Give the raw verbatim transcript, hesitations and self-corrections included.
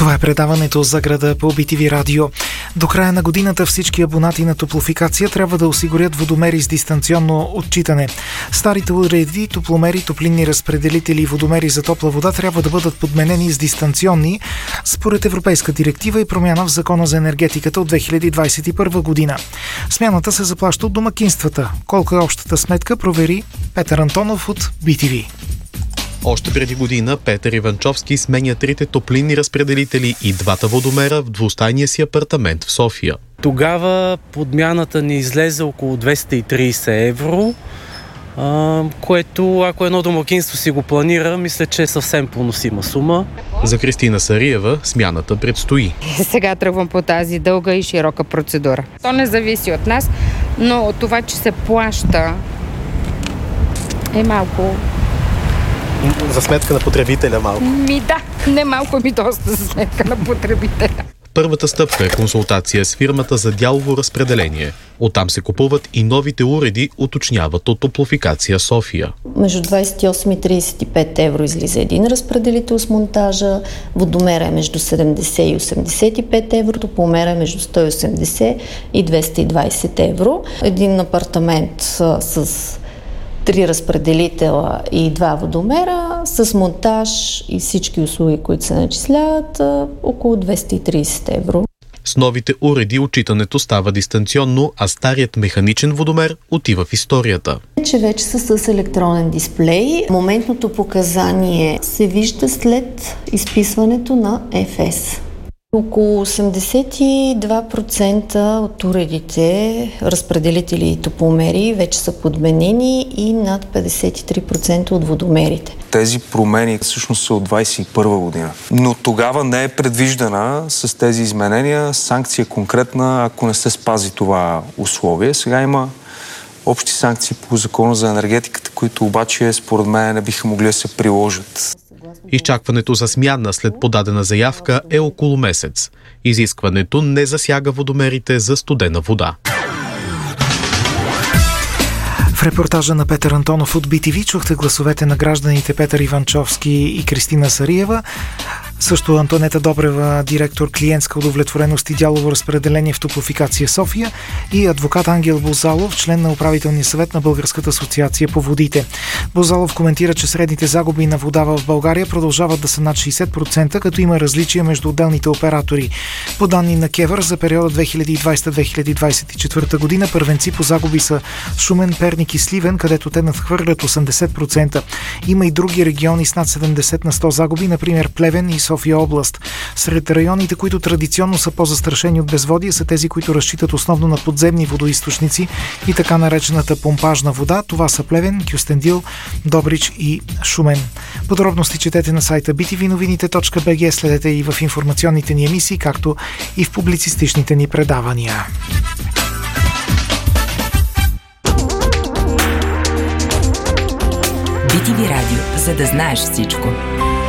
Това е предаването за града по Би Ти Ви радио. До края на годината всички абонати на Топлофикация трябва да осигурят водомери с дистанционно отчитане. Старите уреди, топломери, топлинни разпределители и водомери за топла вода трябва да бъдат подменени с дистанционни според Европейска директива и промяна в Закона за енергетиката от две хиляди двадесет и първа година. Смяната се заплаща от домакинствата. Колко е общата сметка, провери Петър Антонов от Би Ти Ви. Още преди година Петър Иванчовски сменя трите топлинни разпределители и двата водомера в двустайния си апартамент в София. Тогава подмяната ни излезе около двеста и тридесет евро, което ако едно домакинство си го планира, мисля, че е съвсем поносима сума. За Кристина Сариева смяната предстои. Сега тръгвам по тази дълга и широка процедура. То не зависи от нас, но това, че се плаща, е малко... За сметка на потребителя малко. Ми да, не малко, ми доста за сметка на потребителя. Първата стъпка е консултация с фирмата за дялово разпределение. Оттам се купуват и новите уреди, уточняват от Топлофикация София. Между двадесет и осем и тридесет и пет евро излиза един разпределител с монтажа, водомера е между седемдесет и осемдесет и пет евро, топломера е между сто и осемдесет и двеста и двадесет евро. Един апартамент с три разпределителя и два водомера с монтаж и всички услуги, които се начисляват, около двеста и тридесет евро. С новите уреди отчитането става дистанционно, а старият механичен водомер отива в историята. Че вече са с електронен дисплей. Моментното показание се вижда след изписването на Еф Ес. Около осемдесет и два процента от уредите, разпределители и топломери вече са подменени и над петдесет и три процента от водомерите. Тези промени всъщност са от двадесет и първа година. Но тогава не е предвиждана с тези изменения санкция конкретна, ако не се спази това условие. Сега има общи санкции по Закона за енергетиката, които обаче според мен не биха могли да се приложат. Изчакването за смяна след подадена заявка е около месец. Изискването не засяга водомерите за студена вода. В репортажа на Петър Антонов от Би Ти Ви чухте гласовете на гражданите Петър Иванчовски и Кристина Сариева. Също Антонета Добрева, директор клиентска удовлетвореност и дялово разпределение в Топлофикация София, и адвокат Ангел Бозалов, член на управителния съвет на Българската асоциация по водите. Бозалов коментира, че средните загуби на вода в България продължават да са над шейсет процента, като има различия между отделните оператори. По данни на КЕВР за периода две хиляди и двадесета до две хиляди двадесет и четвърта година първенци по загуби са Шумен, Перник и Сливен, където те надхвърлят осемдесет процента. Има и други региони с над седемдесет на сто загуби, например Плевен и София област. Сред районите, които традиционно са по-застрашени от безводие, са тези, които разчитат основно на подземни водоизточници и така наречената помпажна вода. Това са Плевен, Кюстендил, Добрич и Шумен. Подробности четете на сайта би ти ви новините точка би джи, следете и в информационните ни емисии, както и в публицистичните ни предавания. Би Ти Ви радио, за да знаеш всичко.